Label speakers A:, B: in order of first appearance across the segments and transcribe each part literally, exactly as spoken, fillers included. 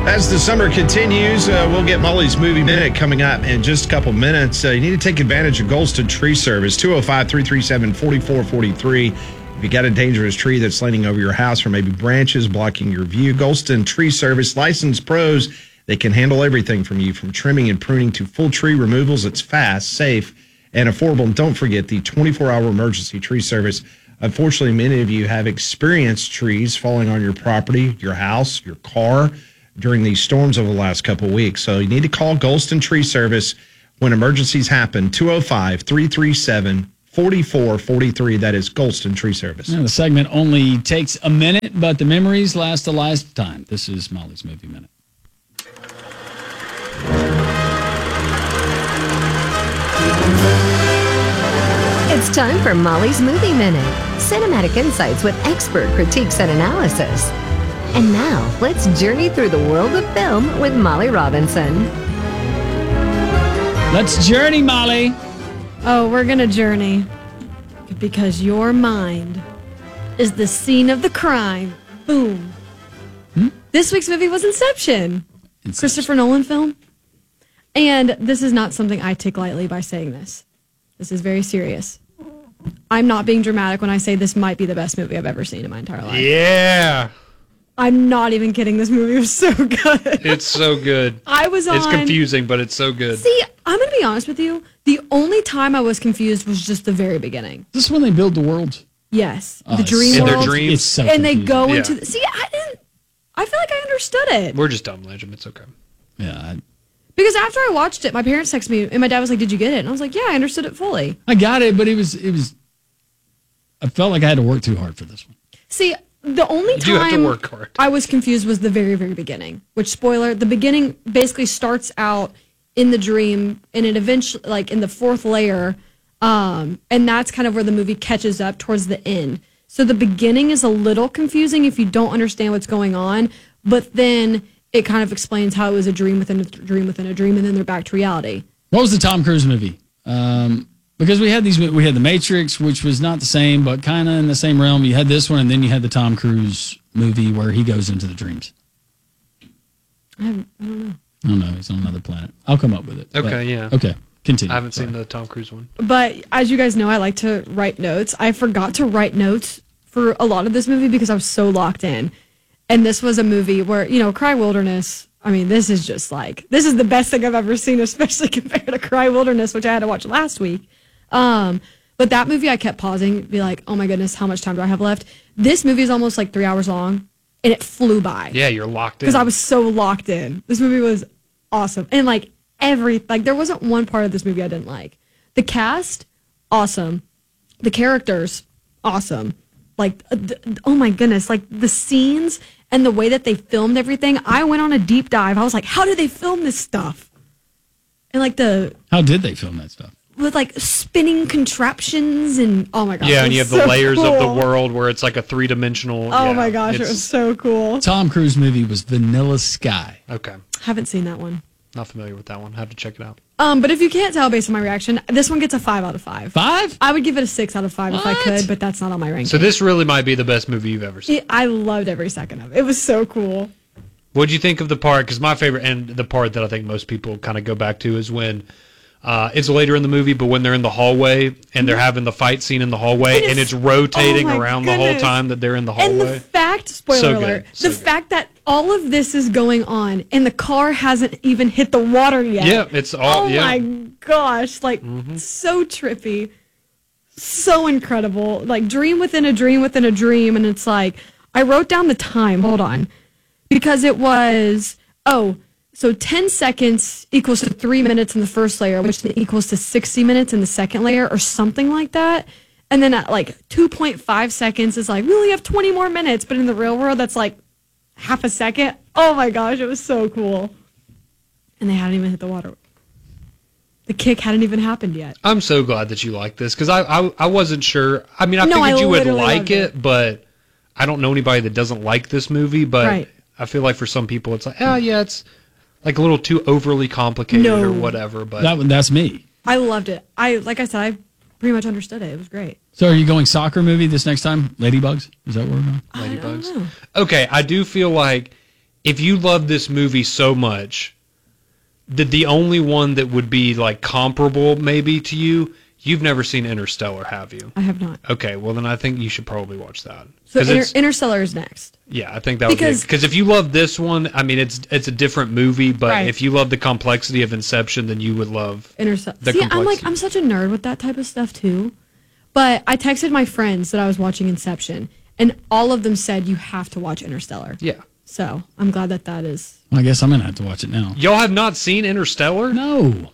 A: As the summer continues, uh, we'll get Molly's Movie Minute coming up in just a couple minutes. Uh, you need to take advantage of Golston Tree Service, two oh five, three three seven, four four four three. If you got a dangerous tree that's leaning over your house or maybe branches blocking your view, Golston Tree Service, licensed pros, they can handle everything from you, from trimming and pruning to full tree removals. It's fast, safe, and affordable. And don't forget the twenty-four hour emergency tree service. Unfortunately, many of you have experienced trees falling on your property, your house, your car, during these storms over the last couple of weeks. So you need to call Golston Tree Service when emergencies happen. two oh five, three three seven, four four four three. That is Golston Tree Service.
B: Now, the segment only takes a minute, but the memories last a lifetime. This is Molly's Movie Minute.
C: It's time for Molly's Movie Minute. Cinematic insights with expert critiques and analysis. And now, let's journey through the world of film with Molly Robinson.
B: Let's journey, Molly.
D: Oh, we're going to journey. Because your mind is the scene of the crime. Boom. Hmm? This week's movie was Inception. Inception. Christopher Nolan film. And this is not something I take lightly by saying this. This is very serious. I'm not being dramatic when I say this might be the best movie I've ever seen in my entire life.
E: Yeah.
D: I'm not even kidding. This movie was so good.
E: It's so good.
D: I was on...
E: It's confusing, but it's so good.
D: See, I'm going to be honest with you. The only time I was confused was just the very beginning.
B: This is when they build the world.
D: Yes.
B: Oh,
D: the dream
E: in
D: world.
E: their dreams.
B: It's so
D: and they
B: confusing.
D: go
E: Yeah.
D: into... The, see, I didn't... I feel like I understood it.
E: We're just dumb, Legend. It's okay.
B: Yeah, I,
D: Because after I watched it, my parents texted me, and my dad was like, "Did you get it?" And I was like, "Yeah, I understood it fully."
B: I got it, but it was it was. I felt like I had to work too hard for this one.
D: See, the only
E: You do have to
D: time
E: work hard.
D: I was confused was the very, very beginning. Which, spoiler, the beginning basically starts out in the dream, and it eventually, like in the fourth layer, um, and that's kind of where the movie catches up towards the end. So the beginning is a little confusing if you don't understand what's going on, but then it kind of explains how it was a dream within a dream within a dream, and then they're back to reality.
B: What was the Tom Cruise movie? Um, because we had these, we had The Matrix, which was not the same, but kind of in the same realm. You had this one, and then you had the Tom Cruise movie where he goes into the dreams.
D: I, haven't, I don't know.
B: I don't know. He's on another planet. I'll come up with it.
E: Okay,
B: but,
E: yeah.
B: Okay, continue.
E: I haven't
B: Sorry.
E: seen the Tom Cruise one.
D: But as you guys know, I like to write notes. I forgot to write notes for a lot of this movie because I was so locked in. And this was a movie where, you know, Cry Wilderness, I mean, this is just like, this is the best thing I've ever seen, especially compared to Cry Wilderness, which I had to watch last week. Um, but that movie, I kept pausing, be like, oh my goodness, how much time do I have left? This movie is almost like three hours long, and it flew by.
E: Yeah, you're locked in.
D: Because I was so locked in. This movie was awesome. And like every, like there wasn't one part of this movie I didn't like. The cast, awesome. The characters, awesome. Like, uh, th- oh my goodness, like the scenes and the way that they filmed everything. I went on a deep dive. I was like, how did they film this stuff? And like the,
B: How did they film that stuff?
D: with like spinning contraptions and, oh my gosh.
E: yeah,
D: it
E: and you
D: was
E: have the
D: so
E: layers of the
D: cool.
E: world where it's like a three dimensional.
D: Oh
E: yeah,
D: my gosh, it
E: it's-
D: was so cool.
B: Tom Cruise movie was Vanilla Sky.
E: Okay,
D: Haven't seen that one.
E: not familiar with that one. Have to check it out.
D: Um, but if you can't tell based on my reaction, this one gets a five out of five.
B: Five?
D: I would give it a six out of five if I
B: What?
D: could, but that's not on my ranking.
E: So this really might be the best movie you've ever seen.
D: It- I loved every second of it. It was so cool.
E: What'd you think of the part? Because my favorite, and the part that I think most people kind of go back to is when uh, it's later in the movie, but when they're in the hallway and they're having the fight scene in the hallway,
D: And
E: and
D: it's-
E: it's rotating
D: oh my
E: around the whole
D: goodness.
E: time that they're in the
D: And
E: hallway.
D: the fact, spoiler
E: So good.
D: alert,
E: So
D: the
E: good.
D: fact that all of this is going on and the car hasn't even hit the water yet.
E: Yeah, it's all-
D: Oh
E: yeah.
D: my gosh, like
E: Mhm.
D: so trippy, so incredible. Like dream within a dream within a dream, and it's like I wrote down the time. Hold on, because it was oh. So ten seconds equals to three minutes in the first layer, which then equals to sixty minutes in the second layer or something like that. And then at like two point five seconds is like, we only have twenty more minutes. But in the real world, that's like half a second. Oh my gosh, it was so cool. And they hadn't even hit the water. The kick hadn't even happened yet.
E: I'm so glad that you like this because I, I I wasn't sure. I mean, I
D: No,
E: figured
D: I
E: you would
D: literally
E: like
D: loved
E: it,
D: it.
E: but I don't know anybody that doesn't like this movie. But
D: Right.
E: I feel like for some people, it's like, oh yeah, it's like a little too overly complicated
D: No.
E: or whatever. But
B: That that's me.
D: I loved it. I like I said, I pretty much understood it. It was great.
B: So are you going soccer movie this next time? Ladybugs? Is that where we're going?
E: Ladybugs.
D: know.
E: Okay, I do feel like if you love this movie so much, that the only one that would be like comparable maybe to you, you've never seen Interstellar, have you?
D: I have not.
E: Okay, well then I think you should probably watch that.
D: So
E: 'Cause
D: Inter-
E: it's-
D: Interstellar is next.
E: yeah, I think that would
D: Because-
E: be because if you love this one, I mean it's it's a different movie, but
D: Right.
E: if you love the complexity of Inception, then you would love
D: Interstellar.
E: the
D: See, I'm like,
E: complexity.
D: I'm such a nerd with that type of stuff too. But I texted my friends that I was watching Inception, and all of them said you have to watch Interstellar.
E: Yeah.
D: So I'm glad that that is.
B: Well, I guess I'm gonna have to watch it now.
E: Y'all have not seen Interstellar?
B: No.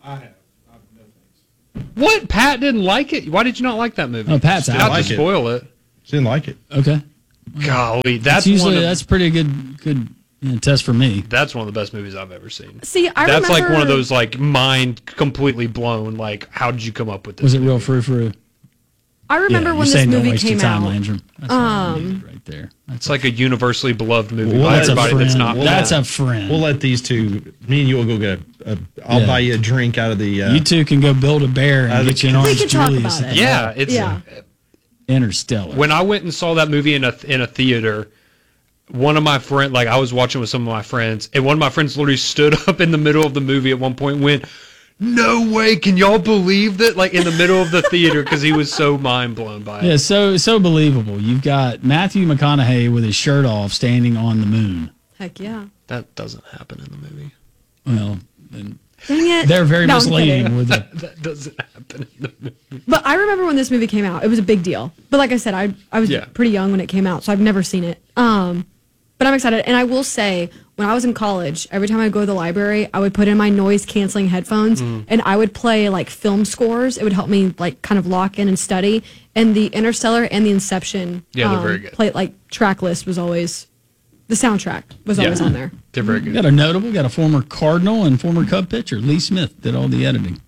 E: What? Pat didn't like it? Why did you not like that movie?
B: Oh, Pat's out.
E: Not
A: like
E: to
A: it.
E: spoil it.
A: Didn't like it.
B: Okay.
E: Golly,
B: That's
E: that's
B: usually
E: one of,
B: that's pretty good good you know, test for me.
E: that's one of the best movies I've ever seen.
D: See, I
E: That's
D: remember.
E: like one of those like mind completely blown. Like, how did you come up with this?
B: Was it real frou frou?
D: I remember
B: yeah,
D: when
B: you're
D: this
B: saying don't
D: movie
B: waste your
D: came
B: time,
D: out.
B: Landrum. That's what I needed right there. That's
E: It's like a universally beloved movie
A: Well,
E: by
A: that's a
E: everybody that's
B: friend.
E: not.
B: That's
E: Pat.
B: a friend.
A: We'll let these two. Me and you will go get. A, a, I'll
B: Yeah.
A: buy you a drink out of the. Uh,
B: you two can go build a bear
A: Uh,
B: and get you an
D: We
B: Orange
D: can talk
B: Julius.
D: about
B: at
D: it.
E: Yeah, it's
D: Yeah.
B: Interstellar.
E: when I went and saw that movie in a in a theater. One of my friends, like I was watching with some of my friends, and one of my friends literally stood up in the middle of the movie at one point and went, "No way! Can y'all believe that?" Like in the middle of the theater because he was so mind blown by it.
B: Yeah, so so believable. You've got Matthew McConaughey with his shirt off standing on the moon.
D: Heck yeah.
E: That doesn't happen in the movie.
B: Well, then
D: Dang it.
B: they're very
D: No, I'm
B: misleading
D: kidding.
B: with the
E: That doesn't happen in the movie.
D: But I remember when this movie came out, it was a big deal. But like I said, I I was
E: Yeah.
D: pretty young when it came out, so I've never seen it. Um, but I'm excited, and I will say, when I was in college, every time I go to the library, I would put in my noise canceling headphones,
E: Mm.
D: and I would play like film scores. It would help me like kind of lock in and study. And the Interstellar and the Inception,
E: Yeah, they're
D: um,
E: very good.
D: Play, like track list was always the soundtrack was always
E: Yeah.
D: on there.
E: They're very good.
B: got a notable, got a former Cardinal and former Cub pitcher. Lee Smith did all the editing.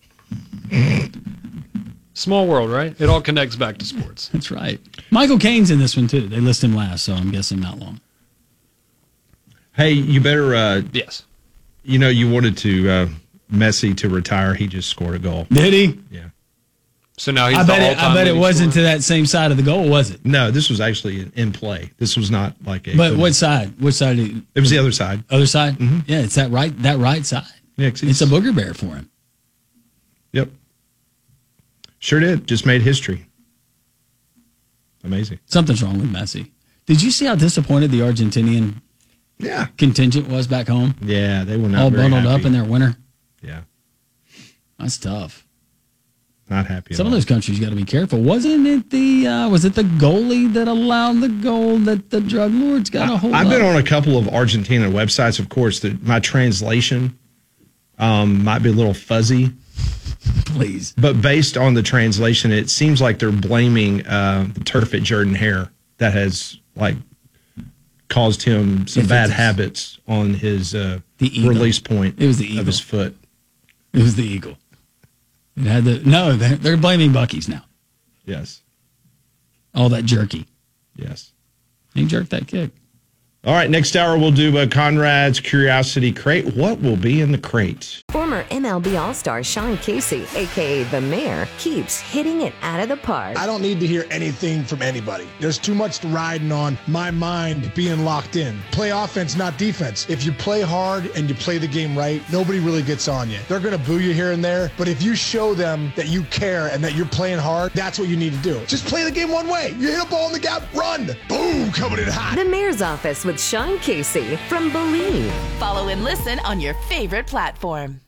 E: Small world, right? It all connects back to sports.
B: That's right. Michael Caine's in this one too. They list him last, so I'm guessing not long.
A: hey, you better. Uh,
E: Yes.
A: you know, you wanted to uh, Messi to retire. He just scored a goal.
B: Did he?
A: Yeah.
E: So now he's
B: I
E: the
B: bet it,
E: all-time
B: I bet it
E: leading
B: wasn't
E: scorer.
B: to that same side of the goal, was it?
A: No, this was actually in, in play. This was not like a.
B: But what side? Which side? Did he,
A: It was the other side.
B: other side? Yeah, it's that right. That right side.
A: Yeah, 'cause
B: It's a
A: he's-
B: booger bear for him.
A: Yep. Sure did. Just made history. Amazing.
B: Something's wrong with Messi. Did you see how disappointed the Argentinian
A: Yeah.
B: contingent was back home?
A: Yeah, they were not
B: All
A: very
B: bundled
A: happy.
B: up in their winter.
A: Yeah,
B: That's tough.
A: not happy.
B: Some
A: at
B: of
A: all.
B: those countries got to be careful. Wasn't it the uh, was it the goalie that allowed the goal that the drug lords got a hold
A: I've
B: of?
A: been on a couple of Argentina websites. Of course, that my translation um, might be a little fuzzy,
B: Please.
A: but based on the translation, it seems like they're blaming uh, the turf at Jordan Hare that has like caused him some
B: If
A: bad
B: it's-
A: habits on his uh,
B: The eagle.
A: release point.
B: It was the
A: of
B: eagle.
A: his foot.
B: It was the eagle. It had the no. They're, they're blaming Bucky's now.
A: Yes,
B: All that jerky.
A: yes.
B: He jerked that kick.
A: All right, next hour we'll do uh, Conrad's Curiosity Crate. What will be in the crate?
C: Former M L B All-Star Sean Casey, a k a. The Mayor, keeps hitting it out of the park.
F: I don't need to hear anything from anybody. There's too much riding on my mind being locked in. Play offense, not defense. If you play hard and you play the game right, nobody really gets on you. They're going to boo you here and there, but if you show them that you care and that you're playing hard, that's what you need to do. Just play the game one way. You hit a ball in the gap, run. Boom, coming in hot.
C: The Mayor's Office with Sean Casey from Believe.
G: Follow and listen on your favorite platform.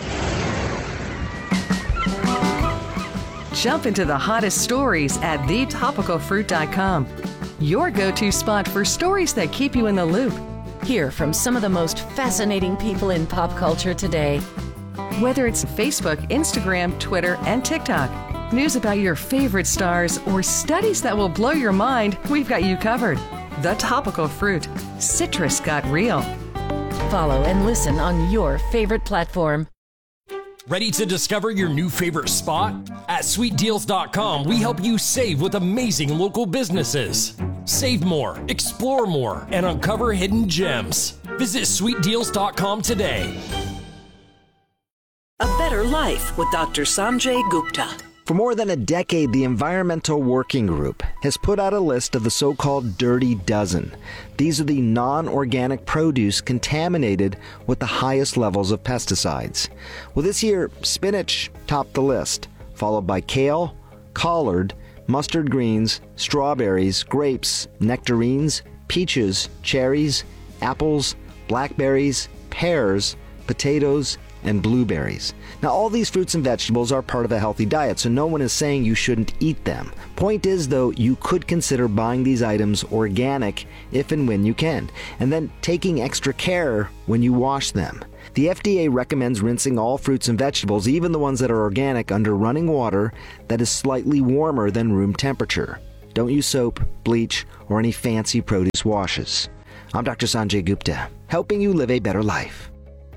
H: Jump into the hottest stories at the topical fruit dot com. Your go-to spot for stories that keep you in the loop.
G: Hear from some of the most fascinating people in pop culture today.
H: Whether it's Facebook, Instagram, Twitter, and TikTok, news about your favorite stars, or studies that will blow your mind, we've got you covered. The Topical Fruit. Citrus got real.
G: Follow and listen on your favorite platform.
I: Ready to discover your new favorite spot? At sweet deals dot com, we help you save with amazing local businesses. Save more, explore more, and uncover hidden gems. Visit sweet deals dot com today.
J: A Better Life with Doctor Sanjay Gupta. For more than a decade, the Environmental Working Group has put out a list of the so-called Dirty Dozen. These are the non-organic produce contaminated with the highest levels of pesticides. Well, this year, spinach topped the list, followed by kale, collard, mustard greens, strawberries, grapes, nectarines, peaches, cherries, apples, blackberries, pears, potatoes, and blueberries. Now, all these fruits and vegetables are part of a healthy diet, so no one is saying you shouldn't eat them. Point is, though, you could consider buying these items organic if and when you can, and then taking extra care when you wash them. The F D A recommends rinsing all fruits and vegetables, even the ones that are organic, under running water that is slightly warmer than room temperature. Don't use soap, bleach, or any fancy produce washes. I'm Doctor Sanjay Gupta, helping you live a better life.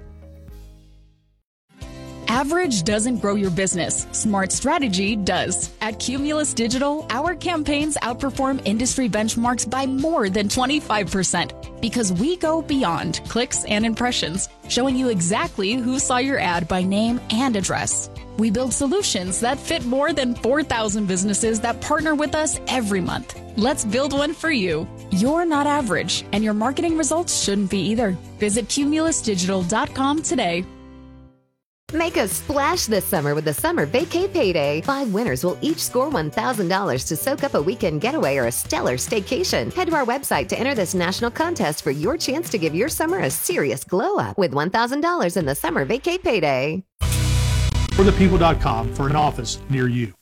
K: Average doesn't grow your business. Smart strategy does. At Cumulus Digital, our campaigns outperform industry benchmarks by more than twenty-five percent because we go beyond clicks and impressions, showing you exactly who saw your ad by name and address. We build solutions that fit more than four thousand businesses that partner with us every month. Let's build one for you. You're not average, and your marketing results shouldn't be either. Visit cumulus digital dot com today.
C: Make a splash this summer with the Summer Vacay Payday. Five winners will each score one thousand dollars to soak up a weekend getaway or a stellar staycation. Head to our website to enter this national contest for your chance to give your summer a serious glow up with one thousand dollars in the Summer Vacay Payday.
L: for the people dot com for an office near you.